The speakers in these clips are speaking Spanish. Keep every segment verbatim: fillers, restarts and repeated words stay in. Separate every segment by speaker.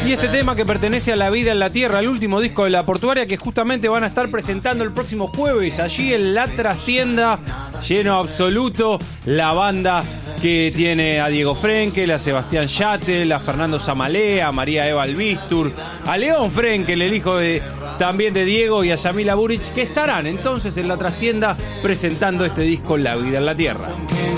Speaker 1: Y este tema que pertenece a La Vida en la Tierra, el último disco de La Portuaria, que justamente van a estar presentando el próximo jueves allí en la trastienda, lleno absoluto, la banda que tiene a Diego Frenkel, a Sebastián Yattel, a Fernando Zamalea, a María Eva Albistur, a León Frenkel, el hijo de también de Diego, y a Yamila Buric, que estarán entonces en la trastienda presentando este disco La Vida en la Tierra.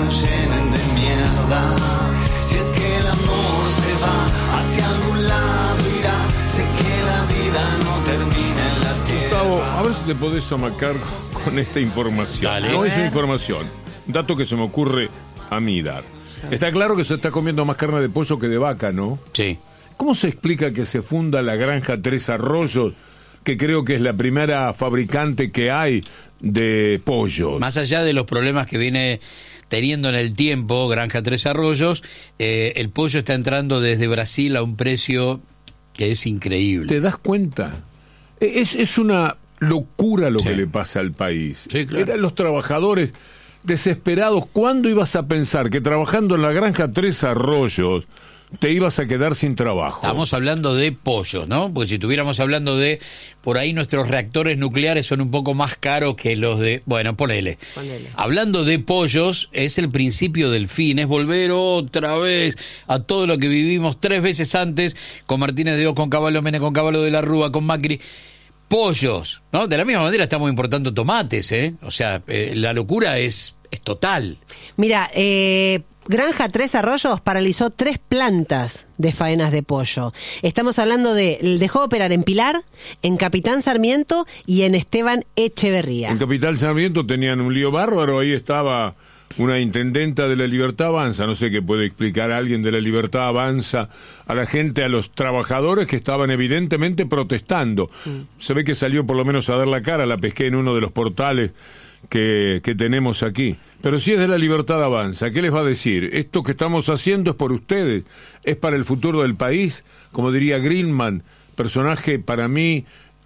Speaker 2: Si es que el amor se va hacia algún lado irá, sé que la vida no termina en la tierra.
Speaker 3: Gustavo, a ver si te podés amacar con esta información.
Speaker 1: Dale.
Speaker 3: No es información, dato que se me ocurre a mí dar. Está claro que se está comiendo más carne de pollo que de vaca, ¿no?
Speaker 1: Sí.
Speaker 3: ¿Cómo se explica que se funda la granja Tres Arroyos, que creo que es la primera fabricante que hay de pollos?
Speaker 4: Más allá de los problemas que viene teniendo en el tiempo Granja Tres Arroyos, eh, el pollo está entrando desde Brasil a un precio que es increíble.
Speaker 3: ¿Te das cuenta? Es, es una locura lo
Speaker 4: Sí.
Speaker 3: que le pasa al país.
Speaker 4: Sí, claro.
Speaker 3: Eran los trabajadores desesperados. ¿Cuándo ibas a pensar que trabajando en la Granja Tres Arroyos te ibas a quedar sin trabajo?
Speaker 4: Estamos hablando de pollos, ¿no? Porque si estuviéramos hablando de, por ahí nuestros reactores nucleares son un poco más caros que los de, bueno, ponele.
Speaker 5: Ponele.
Speaker 4: Hablando de pollos, es el principio del fin, es volver otra vez a todo lo que vivimos tres veces antes, con Martínez de Oz, con Caballo Menem, con Caballo de la Rúa, con Macri. Pollos, ¿no? De la misma manera estamos importando tomates, ¿eh? O sea, eh, la locura es, es total.
Speaker 5: Mira, eh, Granja Tres Arroyos paralizó tres plantas de faenas de pollo. Estamos hablando de, dejó de operar en Pilar, en Capitán Sarmiento y en Esteban Echeverría.
Speaker 3: En Capital Sarmiento tenían un lío bárbaro, ahí estaba una intendenta de la Libertad Avanza, no sé qué puede explicar a alguien de la Libertad Avanza, a la gente, a los trabajadores que estaban evidentemente protestando. Mm. Se ve que salió por lo menos a dar la cara, la pesqué en uno de los portales que, que tenemos aquí. Pero si es de la Libertad Avanza, ¿qué les va a decir? Esto que estamos haciendo es por ustedes, es para el futuro del país, como diría Greenman, personaje para mí,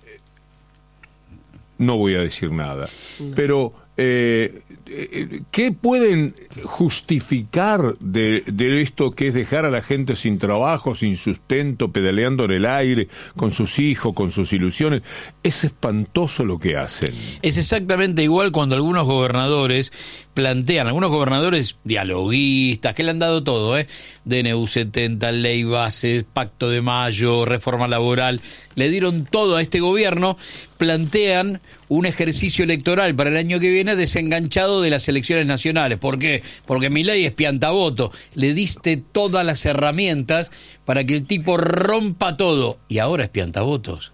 Speaker 3: no voy a decir nada, no. pero eh, ¿qué pueden justificar de, de esto que es dejar a la gente sin trabajo, sin sustento, pedaleando en el aire, con sus hijos, con sus ilusiones? Es espantoso lo que hacen.
Speaker 4: Es exactamente igual cuando algunos gobernadores plantean, algunos gobernadores dialoguistas, que le han dado todo, ¿eh? D N U setenta, ley bases, pacto de mayo, reforma laboral, le dieron todo a este gobierno, plantean un ejercicio electoral para el año que viene desenganchado de las elecciones nacionales. ¿Por qué? Porque Milei es piantavoto. Le diste todas las herramientas para que el tipo rompa todo. Y ahora es piantavotos.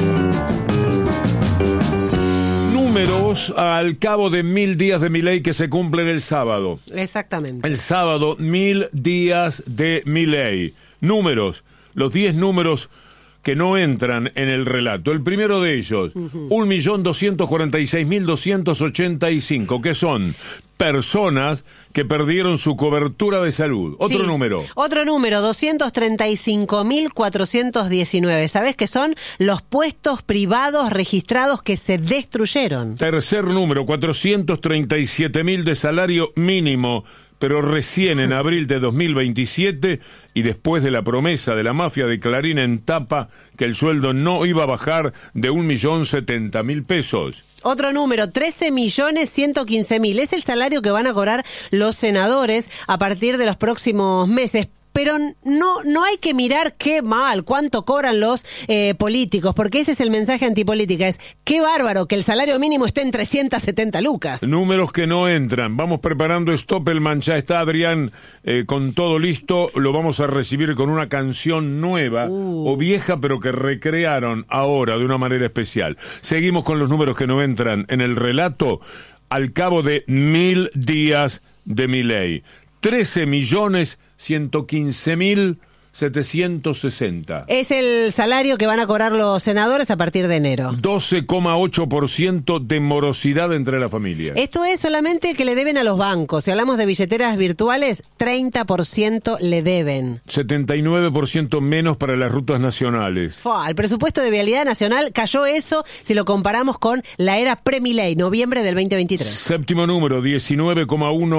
Speaker 3: Números al cabo de mil días de Milei que se cumplen el sábado.
Speaker 5: Exactamente.
Speaker 3: El sábado, mil días de Milei. Números, los diez números que no entran en el relato. El primero de ellos, uh-huh. un millón doscientos cuarenta y seis mil doscientos ochenta y cinco, que son personas que perdieron su cobertura de salud. Otro
Speaker 5: sí,
Speaker 3: número.
Speaker 5: Otro número, doscientos treinta y cinco mil cuatrocientos diecinueve. ¿Sabés qué son? Los puestos privados registrados que se destruyeron.
Speaker 3: Tercer número, cuatrocientos treinta y siete mil de salario mínimo, pero recién en abril de dos mil veintisiete y después de la promesa de la mafia de Clarín en tapa que el sueldo no iba a bajar de un millón setenta mil pesos.
Speaker 5: Otro número, trece millones ciento quince mil. Es el salario que van a cobrar los senadores a partir de los próximos meses. Pero no, no hay que mirar qué mal, cuánto cobran los eh, políticos, porque ese es el mensaje antipolítica, es qué bárbaro que el salario mínimo esté en trescientas setenta lucas.
Speaker 3: Números que no entran. Vamos preparando Stoppelman, ya está Adrián eh, con todo listo, lo vamos a recibir con una canción nueva uh. o vieja, pero que recrearon ahora de una manera especial. Seguimos con los números que no entran en el relato al cabo de mil días de Milei. trece millones ciento quince mil setecientos sesenta.
Speaker 5: Es el salario que van a cobrar los senadores a partir de enero.
Speaker 3: doce coma ocho por ciento de morosidad entre la familia.
Speaker 5: Esto es solamente que le deben a los bancos. Si hablamos de billeteras virtuales, treinta por ciento le deben.
Speaker 3: setenta y nueve por ciento menos para las rutas nacionales.
Speaker 5: Fua, el presupuesto de vialidad nacional cayó eso si lo comparamos con la era pre-Milei, noviembre del veinte veintitrés.
Speaker 3: Séptimo número, diecinueve coma uno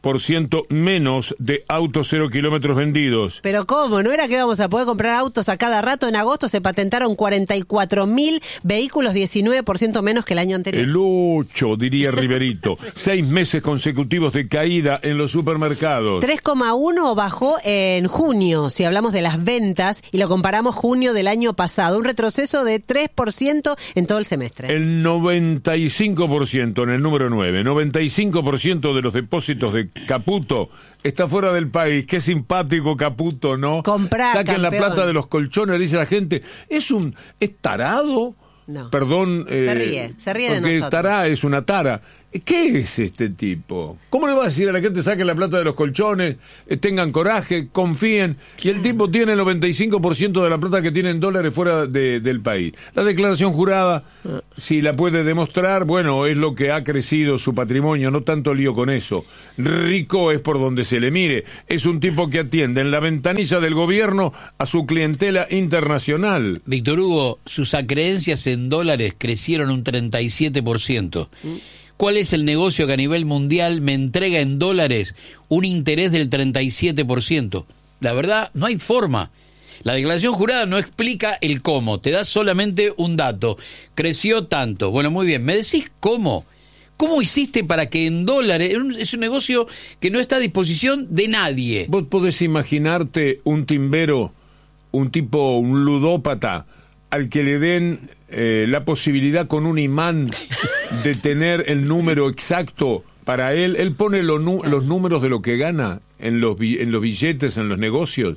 Speaker 3: por ciento menos de autos cero kilómetros vendidos.
Speaker 5: Pero ¿cómo? ¿No era que íbamos a poder comprar autos a cada rato? En agosto se patentaron cuarenta y cuatro mil vehículos, diecinueve por ciento menos que el año anterior.
Speaker 3: El ocho, diría Riverito. Seis meses consecutivos de caída en los supermercados.
Speaker 5: tres coma uno bajó en junio, si hablamos de las ventas, y lo comparamos junio del año pasado. Un retroceso de tres por ciento en todo el semestre.
Speaker 3: El noventa y cinco por ciento en el número nueve, noventa y cinco por ciento de los depósitos de Caputo está fuera del país. Qué simpático Caputo, ¿no?
Speaker 5: Comprá,
Speaker 3: Saquen la
Speaker 5: campeón.
Speaker 3: plata de los colchones, dice la gente. ¿Es un es tarado?
Speaker 5: No.
Speaker 3: Perdón.
Speaker 5: Se
Speaker 3: eh,
Speaker 5: ríe, se ríe de
Speaker 3: porque
Speaker 5: nosotros.
Speaker 3: Tará es una tara. ¿Qué es este tipo? ¿Cómo le va a decir a la gente saquen la plata de los colchones, eh, tengan coraje, confíen? Y el tipo tiene el noventa y cinco por ciento de la plata que tiene en dólares fuera de, del país. La declaración jurada, si la puede demostrar, bueno, es lo que ha crecido su patrimonio, no tanto lío con eso. Rico es por donde se le mire. Es un tipo que atiende en la ventanilla del gobierno a su clientela internacional.
Speaker 4: Víctor Hugo, sus acreencias en dólares crecieron un treinta y siete por ciento. ¿Cuál es el negocio que a nivel mundial me entrega en dólares un interés del treinta y siete por ciento? La verdad, no hay forma. La declaración jurada no explica el cómo, te da solamente un dato. Creció tanto. Bueno, muy bien, ¿me decís cómo? ¿Cómo hiciste para que en dólares, es un negocio que no está a disposición de nadie?
Speaker 3: Vos podés imaginarte un timbero, un tipo, un ludópata, al que le den eh, la posibilidad con un imán de tener el número exacto para él. Él pone lo nu- los números de lo que gana en los, bi- en los billetes, en los negocios.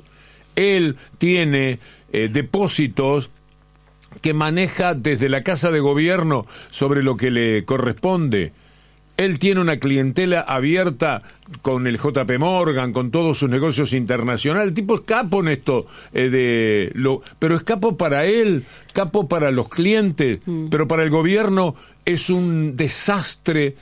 Speaker 3: Él tiene eh, depósitos que maneja desde la Casa de Gobierno sobre lo que le corresponde. Él tiene una clientela abierta con el J P Morgan, con todos sus negocios internacionales. El tipo es capo en esto, eh, de lo, pero es capo para él, capo para los clientes, mm. pero para el gobierno es un desastre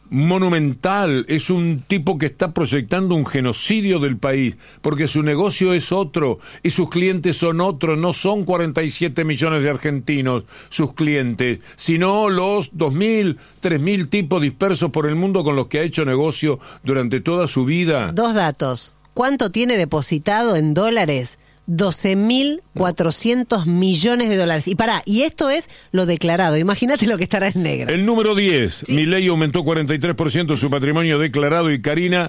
Speaker 3: monumental. Es un tipo que está proyectando un genocidio del país, porque su negocio es otro y sus clientes son otros. No son cuarenta y siete millones de argentinos sus clientes, sino los dos mil, tres mil tipos dispersos por el mundo con los que ha hecho negocio durante toda su vida.
Speaker 5: Dos datos. ¿Cuánto tiene depositado en dólares? doce mil cuatrocientos millones de dólares. Y pará, y esto es lo declarado. Imagínate lo que estará en negro.
Speaker 3: El número diez.
Speaker 5: ¿Sí?
Speaker 3: Milei aumentó cuarenta y tres por ciento su patrimonio declarado y Karina...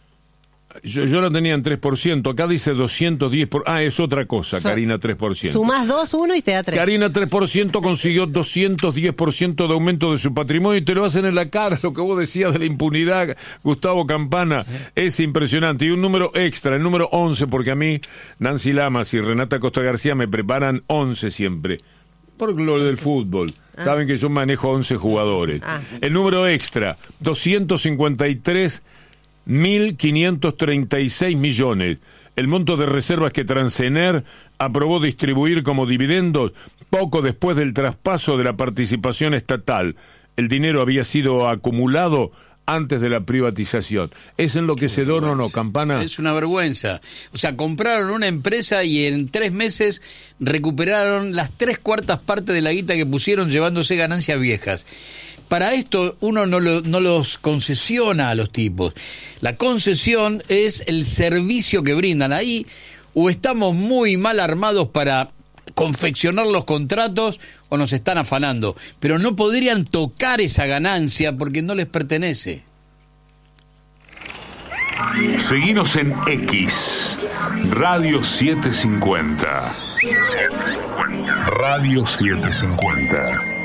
Speaker 3: Yo, yo la tenía en tres por ciento. Acá dice doscientos diez por ciento. Ah, es otra cosa, so, Karina tres por ciento.
Speaker 5: Sumás dos, uno y te da tres.
Speaker 3: Karina tres por ciento consiguió doscientos diez por ciento de aumento de su patrimonio y te lo hacen en la cara, lo que vos decías de la impunidad, Gustavo Campana. Es impresionante. Y un número extra, el número once, porque a mí Nancy Lamas y Renata Costa García me preparan once siempre. Por lo del fútbol. Ah. Saben que yo manejo once jugadores. Ah. El número extra, doscientos cincuenta y tres mil quinientos treinta y seis millones. El monto de reservas que Transener aprobó distribuir como dividendos poco después del traspaso de la participación estatal. El dinero había sido acumulado antes de la privatización. ¿Es enloquecedor o no, Campana?
Speaker 4: Es una vergüenza. O sea, compraron una empresa y en tres meses recuperaron las tres cuartas partes de la guita que pusieron llevándose ganancias viejas. Para esto uno no, lo, no los concesiona a los tipos. La concesión es el servicio que brindan. Ahí o estamos muy mal armados para confeccionar los contratos o nos están afanando. Pero no podrían tocar esa ganancia porque no les pertenece.
Speaker 6: Seguinos en X, Radio setecientos cincuenta. setecientos cincuenta. Radio setecientos cincuenta.